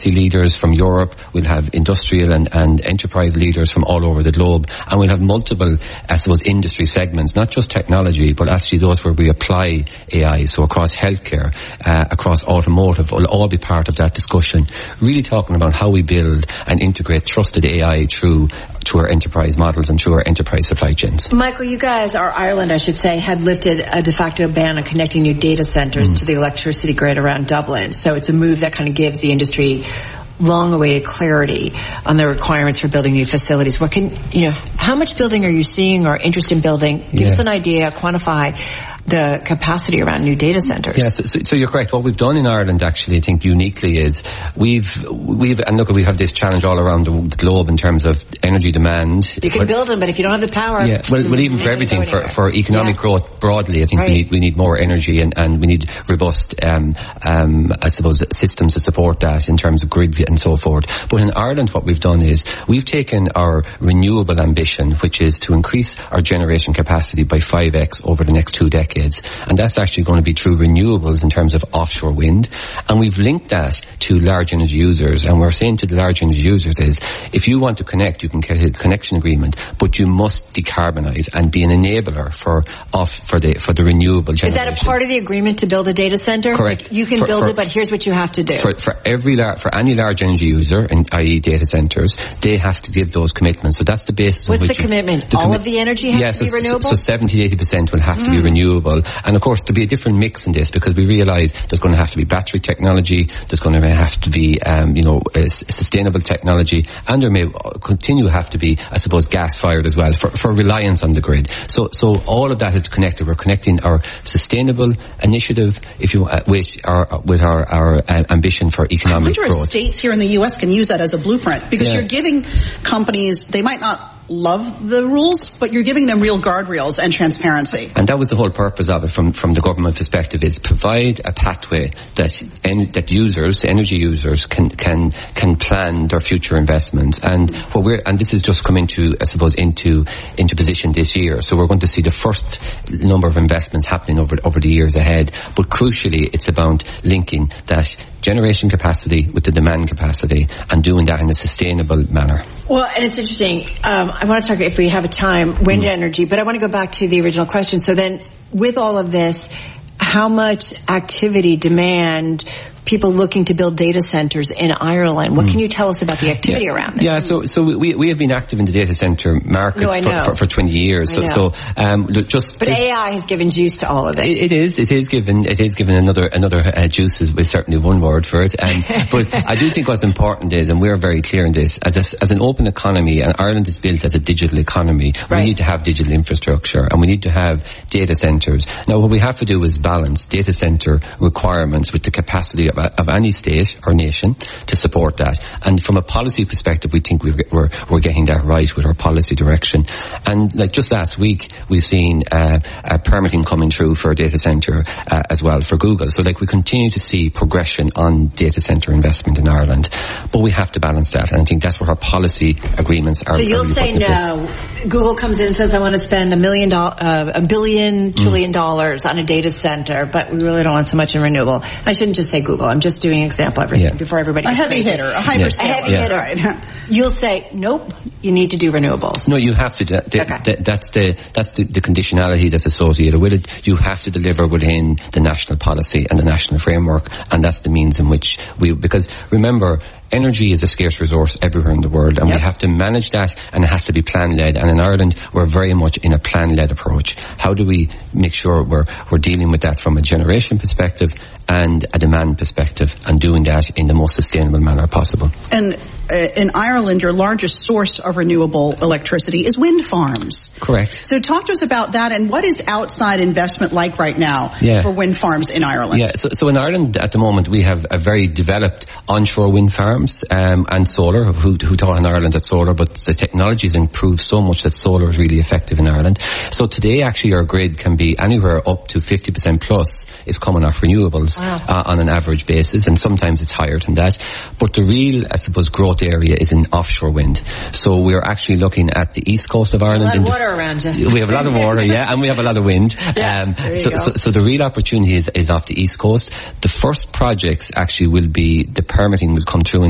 policy leaders from Europe, we'll have industrial and enterprise leaders from all over the globe, and we'll have multiple, I suppose, industry segments, not just technology, but actually those where we apply AI, so across healthcare, across automotive, will all be part of that discussion, really talking about how we build and integrate trusted AI through our enterprise models and through our enterprise supply chains. Michael, you guys, or Ireland, I should say, had lifted a de facto ban on connecting new data centers to the electricity grid around Dublin. So it's a move that kind of gives the industry long-awaited clarity on the requirements for building new facilities. How much building are you seeing or interest in building? Give us an idea, quantify the capacity around new data centers. Yes, so you're correct. What we've done in Ireland, actually, I think uniquely is we've and look, we have this challenge all around the globe in terms of energy demand. You can build them, but if you don't have the power, well, even for everything, for economic growth broadly, I think we need more energy and we need robust, I suppose, systems to support that in terms of grid and so forth. But in Ireland, what we've done is we've taken our renewable ambition, which is to increase our generation capacity by 5x over the next 2 decades. And that's actually going to be through renewables in terms of offshore wind. And we've linked that to large energy users. And we're saying to the large energy users is, if you want to connect, you can get a connection agreement, but you must decarbonize and be an enabler for the renewable generation. Is that a part of the agreement to build a data center? Correct. Like you can build it, but here's what you have to do. For any large energy user, i.e. data centers, they have to give those commitments. So that's the basis. What's the commitment? All of the energy has to be renewable? So 70-80% will have to be renewable. And of course, there'll be a different mix in this because we realise there's going to have to be battery technology, there's going to have to be, sustainable technology, and there may continue to have to be, I suppose, gas-fired as well for reliance on the grid. So all of that is connected. We're connecting our sustainable initiative, with our ambition for economic growth. I wonder if states here in the U.S. can use that as a blueprint because you're giving companies, they might not love the rules, but you're giving them real guardrails and transparency. And that was the whole purpose of it from the government perspective, is provide a pathway that energy users can plan their future investments. And this is just coming to, I suppose, into position this year. So we're going to see the first number of investments happening over the years ahead. But crucially, it's about linking that generation capacity with the demand capacity and doing that in a sustainable manner. Well, and it's interesting. I want to talk, if we have a time, wind energy, but I want to go back to the original question. So then, with all of this, how much activity, demand, people looking to build data centers in Ireland? What can you tell us about the activity around this? Yeah, so we have been active in the data center market for 20 years. But AI has given juice to all of this. It is given another juice is certainly one word for it. But I do think what's important is, and we're very clear in this, as an open economy, and Ireland is built as a digital economy, we need to have digital infrastructure and we need to have data centers. Now, what we have to do is balance data center requirements with the capacity of any state or nation to support that. And from a policy perspective, we think we're getting that right with our policy direction. And like just last week, we've seen permitting coming through for a data center as well for Google. So we continue to see progression on data center investment in Ireland, but we have to balance that. And I think that's where our policy agreements are. So you'll say no. Google comes in and says, I want to spend $1 billion trillion on a data center, but we really don't want so much in renewable. I shouldn't just say Google. I'm just doing an example before everybody gets crazy. Hitter, a hyperscaler. A heavy hitter. Right. You'll say, nope, you need to do renewables. No, you have to. That's the conditionality that's associated with it. You have to deliver within the national policy and the national framework, and that's the means in which because remember, energy is a scarce resource everywhere in the world, and we have to manage that, and it has to be plan-led. And in Ireland, we're very much in a plan-led approach. How do we make sure we're dealing with that from a generation perspective and a demand perspective, and doing that in the most sustainable manner possible? And in Ireland, your largest source of renewable electricity is wind farms. Correct. So talk to us about that, and what is outside investment like right now for wind farms in Ireland? Yeah, so in Ireland at the moment, we have a very developed onshore wind farms and solar. Who thought in Ireland that solar, but the technology has improved so much that solar is really effective in Ireland. So today, actually, our grid can be anywhere up to 50% plus is coming off renewables on an average basis, and sometimes it's higher than that. But the real, I suppose, growth area is in offshore wind. So we're actually looking at the east coast of Ireland. A lot of water around you. We have a lot of water, and we have a lot of wind. So the real opportunity is off the east coast. The first projects actually will be, the permitting will come through in